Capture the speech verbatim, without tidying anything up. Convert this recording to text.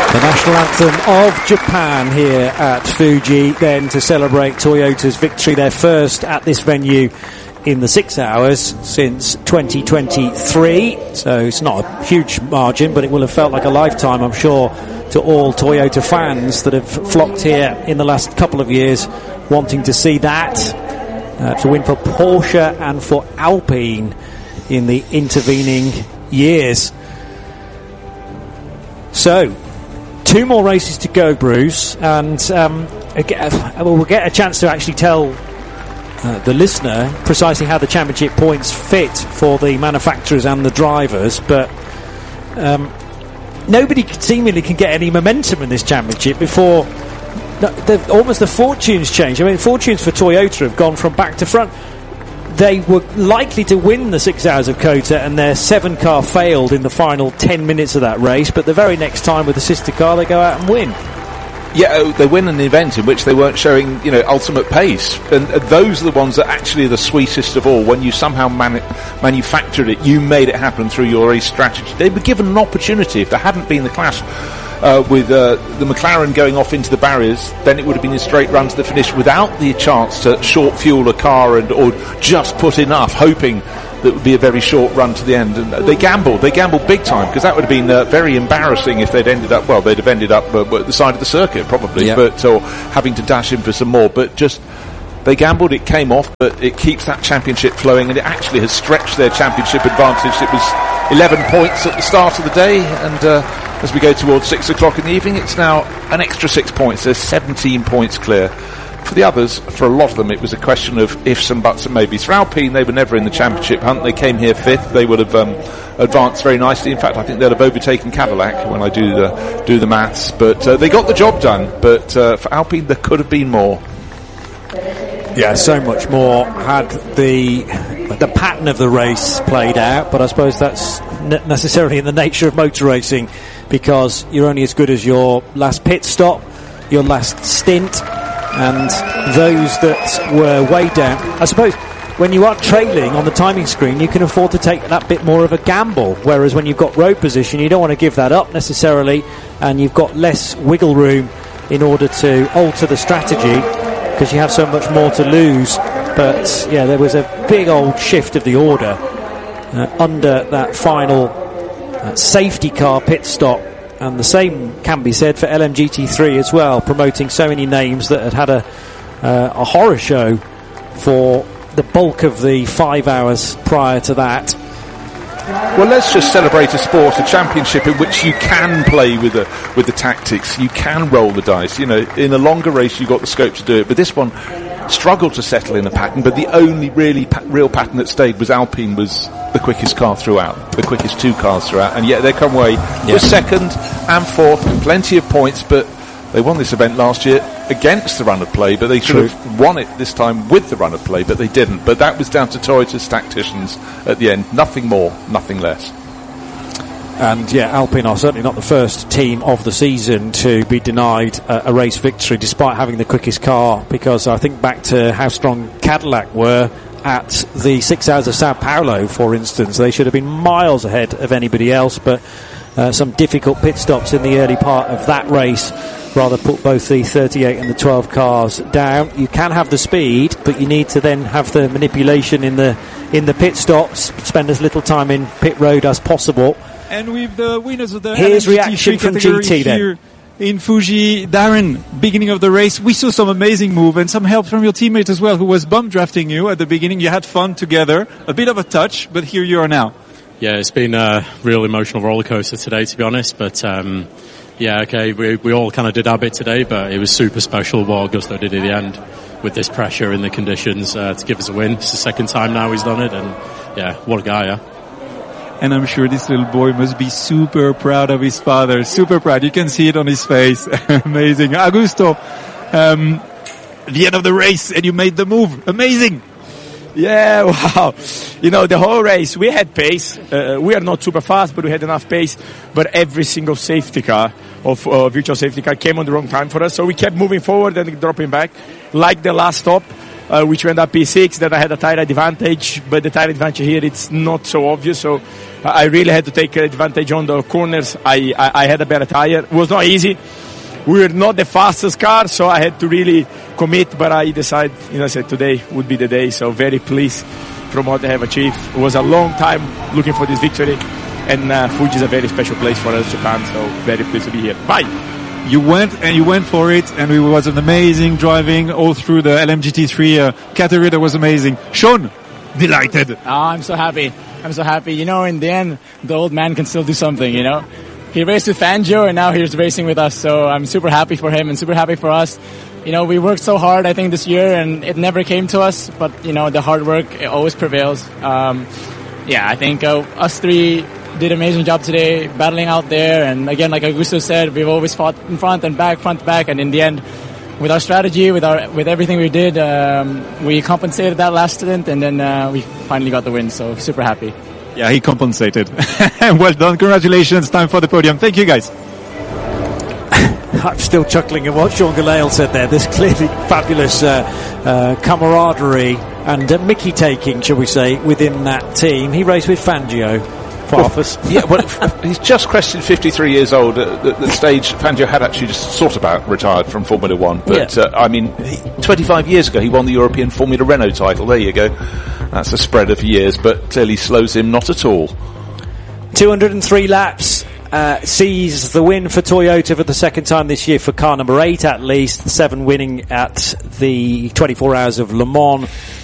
The national anthem of Japan here at Fuji, then to celebrate Toyota's victory, their first at this venue in the six hours since twenty twenty-three. So it's not a huge margin, but it will have felt like a lifetime, I'm sure, to all Toyota fans that have flocked here in the last couple of years wanting to see that. Uh, to win for Porsche and for Alpine in the intervening years. So, two more races to go, Bruce, and um, we'll get a chance to actually tell uh, the listener precisely how the championship points fit for the manufacturers and the drivers, but um, nobody seemingly can get any momentum in this championship before the, almost the fortunes change. I mean, fortunes for Toyota have gone from back to front. They were likely to win the six hours of Kota, and their seven car failed in the final ten minutes of that race, but the very next time with the sister car they go out and win. Yeah, they win an event in which they weren't showing, you know, ultimate pace, and, and those are the ones that actually are the sweetest of all. When you somehow manu- manufactured it, you made it happen through your race strategy. They were given an opportunity. If there hadn't been the clash uh, with uh, the McLaren going off into the barriers, then it would have been a straight run to the finish without the chance to short fuel a car and or just put enough, hoping that would be a very short run to the end. And they gambled. They gambled big time, because that would have been uh, very embarrassing if they'd ended up, well, they'd have ended up uh, at the side of the circuit, probably, yep. but or having to dash in for some more. But just, they gambled, it came off, but it keeps that championship flowing, and it actually has stretched their championship advantage. It was eleven points at the start of the day, and uh, as we go towards six o'clock in the evening, it's now an extra six points. There's seventeen points clear. For the others, for a lot of them, it was a question of ifs and buts and maybes. For Alpine, they were never in the championship hunt. They came here fifth. They would have um, advanced very nicely. In fact, I think they'd have overtaken Cadillac when I do the do the maths. But uh, they got the job done. But uh, for Alpine, there could have been more. Yeah, so much more had the the pattern of the race played out. But I suppose that's not necessarily in the nature of motor racing, because you're only as good as your last pit stop, your last stint. And those that were way down, I suppose when you are trailing on the timing screen, you can afford to take that bit more of a gamble, whereas when you've got road position, you don't want to give that up necessarily, and you've got less wiggle room in order to alter the strategy, because you have so much more to lose. But yeah, there was a big old shift of the order uh, under that final uh, safety car pit stop. And the same can be said for L M G T three as well, promoting so many names that had had a uh, a horror show for the bulk of the five hours prior to that. Well, let's just celebrate a sport, a championship in which you can play with the with the tactics. You can roll the dice. You know, in a longer race, you've got the scope to do it. But this one struggled to settle in a pattern. But the only really pa- real pattern that stayed was Alpine was the quickest car throughout, the quickest two cars throughout, and yet they come away yeah. with second and fourth, plenty of points. But they won this event last year against the run of play, but they should True. have won it this time with the run of play, but they didn't. But that was down to Toyota's tacticians at the end. Nothing more, nothing less. And yeah, Alpine are certainly not the first team of the season to be denied a, a race victory despite having the quickest car, because I think back to how strong Cadillac were at the six hours of Sao Paulo, for instance. They should have been miles ahead of anybody else, but uh, some difficult pit stops in the early part of that race rather put both the thirty-eight and the twelve cars down. You can have the speed, but you need to then have the manipulation in the in the pit stops, spend as little time in pit road as possible. And with the winners of the Here's reaction from G T here then. In Fuji, Darren, beginning of the race, we saw some amazing move and some help from your teammate as well, who was bum drafting you at the beginning. You had fun together, a bit of a touch, but here you are now. Yeah, it's been a real emotional roller coaster today, to be honest. But um, yeah, okay, we we all kind of did our bit today, but it was super special what Augusto did at the end with this pressure and the conditions uh, to give us a win. It's the second time now he's done it, and yeah, what a guy, yeah. And I'm sure this little boy must be super proud of his father. Super proud. You can see it on his face. Amazing. Augusto, um, the end of the race, and you made the move. Amazing. Yeah, wow. You know, the whole race, we had pace. Uh, we are not super fast, but we had enough pace. But every single safety car, of uh, virtual safety car, came on the wrong time for us. So we kept moving forward and dropping back. Like the last stop, uh, which went up P six, that I had a tire advantage, but the tire advantage here, it's not so obvious, so uh, I really had to take advantage on the corners. I, I, I had a better tire. It was not easy. We were not the fastest car, so I had to really commit, but I decided, you know, I said today would be the day, so very pleased from what they have achieved. It was a long time looking for this victory, and uh, Fuji is a very special place for us, Japan, so very pleased to be here. Bye! You went and you went for it, and it was an amazing driving all through the L M G T three uh, category. That was amazing. Sean, delighted. Oh, I'm so happy. I'm so happy. You know, in the end, the old man can still do something, you know. He raced with Fangio, and now he's racing with us, so I'm super happy for him and super happy for us. You know, we worked so hard, I think, this year, and it never came to us, but, you know, the hard work, it always prevails. Um, yeah, I think uh, us three did an amazing job today, battling out there, and again, like Augusto said, we've always fought in front and back, front to back, and in the end, with our strategy, with our with everything we did, um, we compensated that last stint, and then uh, we finally got the win, so super happy. Yeah, he compensated. Well done, congratulations, time for the podium. Thank you, guys. I'm still chuckling at what Sean Gelael said there. There's clearly fabulous uh, uh, camaraderie and uh, Mickey taking, shall we say, within that team. He raced with Fangio. Farfus. Yeah, well, he's just crested fifty-three years old. At the, the stage, Fangio had actually just sort about retired from Formula One. But, yeah. uh, I mean, he, twenty-five years ago, he won the European Formula Renault title. There you go. That's a spread of years, but clearly slows him not at all. two hundred three laps. Uh, sees the win for Toyota for the second time this year for car number eight, at least seven winning at the twenty-four Hours of Le Mans.